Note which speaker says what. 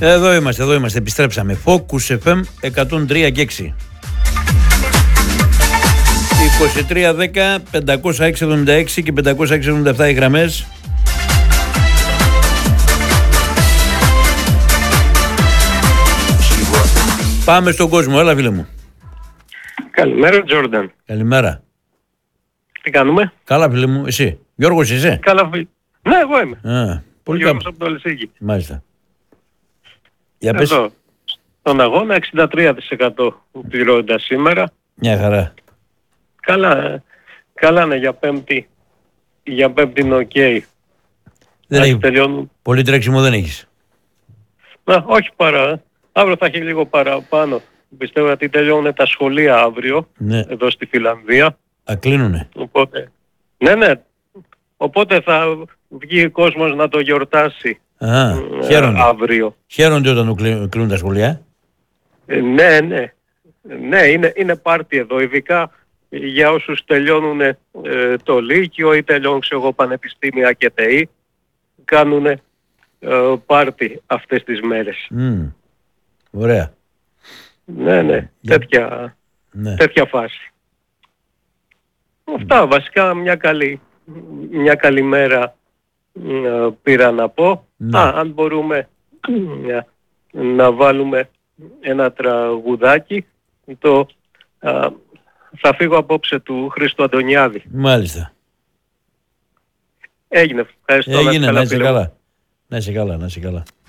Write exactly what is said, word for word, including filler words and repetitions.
Speaker 1: Εδώ είμαστε, εδώ είμαστε, επιστρέψαμε. Focus εφ εμ εκατόν τρία και έξι. είκοσι τρία δέκα πεντακόσια έξι εβδομήντα έξι και πεντακόσια έξι εβδομήντα επτά οι γραμμές. Πάμε στον κόσμο, έλα φίλε μου.
Speaker 2: Καλημέρα, Τζόρνταν.
Speaker 1: Καλημέρα.
Speaker 2: Τι κάνουμε?
Speaker 1: Καλά φίλε μου, εσύ. Γιώργος είσαι?
Speaker 2: Καλά φίλε. Ναι, εγώ είμαι.
Speaker 1: Α, πολύ
Speaker 2: Γιώργος
Speaker 1: καλά.
Speaker 2: από το Αλυσίγη.
Speaker 1: Μάλιστα. Για πες.
Speaker 2: Εδώ. Στον αγώνα εξήντα τρία τοις εκατό πληρώνοντα σήμερα.
Speaker 1: Μια χαρά.
Speaker 2: Καλά, ε. Καλά είναι για πέμπτη. Για πέμπτη είναι οκ. Okay.
Speaker 1: Δεν έχει...
Speaker 2: τελειώνουν.
Speaker 1: Πολύ τρέξιμο δεν έχεις.
Speaker 2: Να, όχι παρά. Ε. Αύριο θα έχει λίγο παραπάνω. Πιστεύω ότι τελειώνουν τα σχολεία αύριο.
Speaker 1: Ναι.
Speaker 2: Εδώ στη Φιλανδία.
Speaker 1: Α, κλείνουνε.
Speaker 2: Οπότε, ναι, ναι. Οπότε θα βγει ο κόσμος να το γιορτάσει.
Speaker 1: Α,
Speaker 2: ε,
Speaker 1: χαίρονται.
Speaker 2: αύριο.
Speaker 1: Χαίρονται όταν του κλείνουν, κλείνουν τα σχολεία.
Speaker 2: Ε, ναι, ναι. Ναι, είναι, είναι πάρτι εδώ. Ειδικά για όσους τελειώνουν ε, το Λύκειο ή τελειώνουν ξέρω, πανεπιστήμια και ΤΕΗ. Κάνουν ε, πάρτι αυτές τις μέρες.
Speaker 1: Mm. Ωραία.
Speaker 2: Ναι, ναι.
Speaker 1: Για...
Speaker 2: Τέτοια,
Speaker 1: ναι.
Speaker 2: τέτοια φάση. Αυτά βασικά μια καλή, μια καλή μέρα ε, πήρα να πω.
Speaker 1: Ναι.
Speaker 2: Α, αν μπορούμε ε, να βάλουμε ένα τραγουδάκι. Το, α, θα φύγω απόψε του Χρήστου Αντωνιάδη.
Speaker 1: Μάλιστα.
Speaker 2: Έγινε. Ευχαριστώ.
Speaker 1: Έγινε, να είσαι
Speaker 2: φίλε μου.
Speaker 1: καλά. Να είσαι καλά, να είσαι καλά.